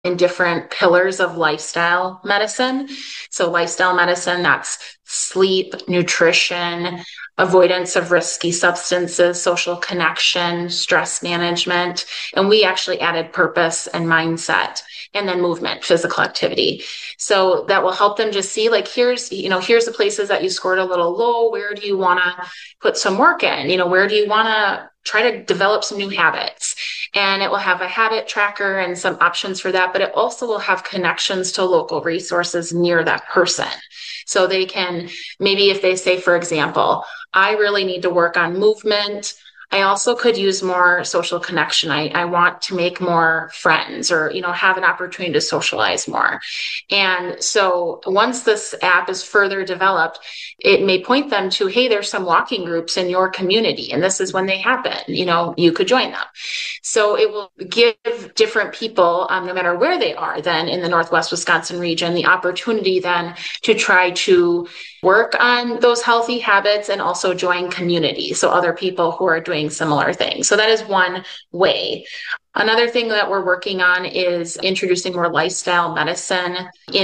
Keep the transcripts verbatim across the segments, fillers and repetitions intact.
in different pillars of lifestyle medicine. So lifestyle medicine, that's sleep, nutrition, avoidance of risky substances, social connection, stress management. And we actually added purpose and mindset, and then movement, physical activity. So that will help them just see, like, here's, you know, here's the places that you scored a little low. Where do you want to put some work in? You know, where do you want to try to develop some new habits? And it will have a habit tracker and some options for that, but it also will have connections to local resources near that person. So they can, maybe if they say, for example, I really need to work on movement, I also could use more social connection. I, I want to make more friends, or, you know, have an opportunity to socialize more. And so once this app is further developed, it may point them to, hey, there's some walking groups in your community, and this is when they happen. You know, you could join them. So it will give different people, um, no matter where they are then in the Northwest Wisconsin region, the opportunity then to try to work on those healthy habits and also join community. So other people who are doing similar things. So that is one way. Another thing that we're working on is introducing more lifestyle medicine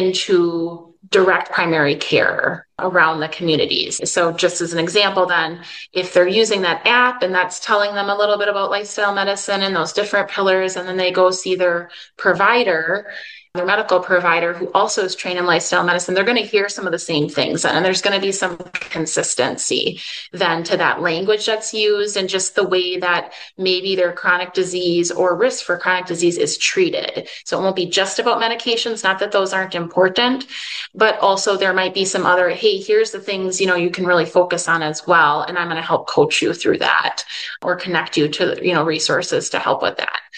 into direct primary care around the communities. So just as an example, then, if they're using that app and that's telling them a little bit about lifestyle medicine and those different pillars, and then they go see their provider, their medical provider, who also is trained in lifestyle medicine, they're going to hear some of the same things. And there's going to be some consistency then to that language that's used, and just the way that maybe their chronic disease or risk for chronic disease is treated. So it won't be just about medications, not that those aren't important, but also there might be some other, hey, here's the things, you know, you can really focus on as well. And I'm going to help coach you through that, or connect you to, you know, resources to help with that.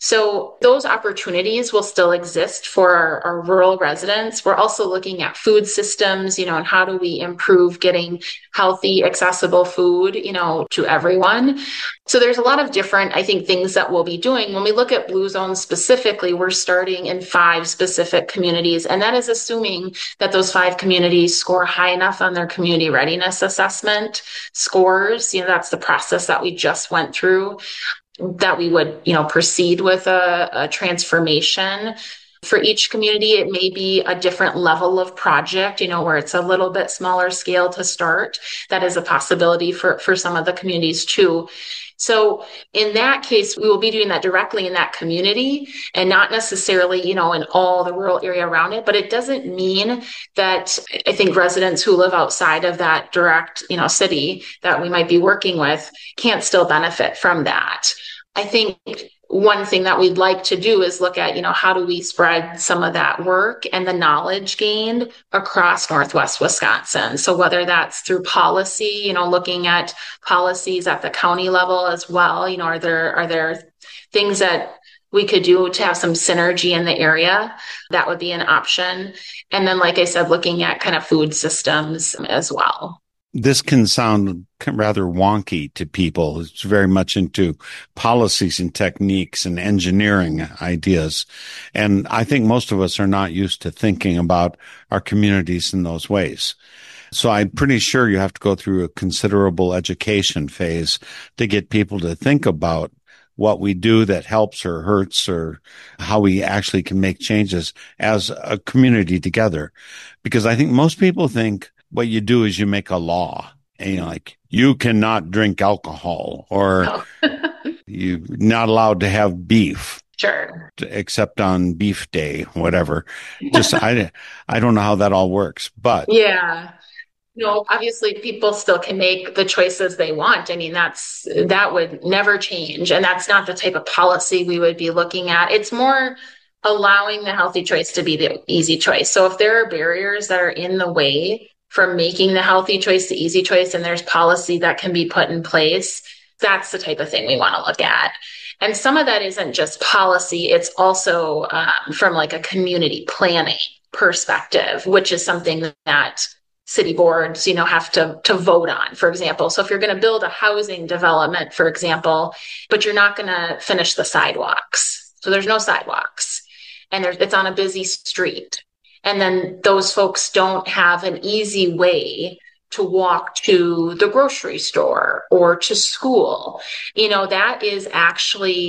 So those opportunities will still exist for our, our rural residents. We're also looking at food systems, you know, and how do we improve getting healthy, accessible food, you know, to everyone. So there's a lot of different, I think, things that we'll be doing. When we look at Blue Zone specifically, we're starting in five specific communities, and that is assuming that those five communities score high enough on their community readiness assessment scores. You know, that's the process that we just went through, that we would, you know, proceed with a, a transformation. For each community, it may be a different level of project, you know, where it's a little bit smaller scale to start. That is a possibility for, for some of the communities too. So in that case, we will be doing that directly in that community, and not necessarily, you know, in all the rural area around it. But it doesn't mean that, I think, residents who live outside of that direct, you know, city that we might be working with can't still benefit from that. I think one thing that we'd like to do is look at, you know, how do we spread some of that work and the knowledge gained across Northwest Wisconsin? So whether that's through policy, you know, looking at policies at the county level as well, you know, are there, are there things that we could do to have some synergy in the area? That would be an option. And then, like I said, looking at kind of food systems as well. This can sound rather wonky to people who's very much into policies and techniques and engineering ideas. And I think most of us are not used to thinking about our communities in those ways. So I'm pretty sure you have to go through a considerable education phase to get people to think about what we do that helps or hurts, or how we actually can make changes as a community together. Because I think most people think what you do is you make a law, and you're like, you cannot drink alcohol, or Oh. you're not allowed to have beef. Sure. Except on beef day, whatever. Just, I, I don't know how that all works, but. Yeah. No, obviously people still can make the choices they want. I mean, that's, that would never change. And that's not the type of policy we would be looking at. It's more allowing the healthy choice to be the easy choice. So if there are barriers that are in the way from making the healthy choice the easy choice, and there's policy that can be put in place, that's the type of thing we want to look at. And some of that isn't just policy, it's also um, from like a community planning perspective, which is something that city boards, you know, have to, to vote on, for example. So if you're going to build a housing development, for example, but you're not going to finish the sidewalks. So there's no sidewalks, and there's, it's on a busy street. And then those folks don't have an easy way to walk to the grocery store or to school. You know, that is actually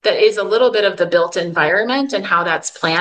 that is a little bit of the built environment and how that's planned.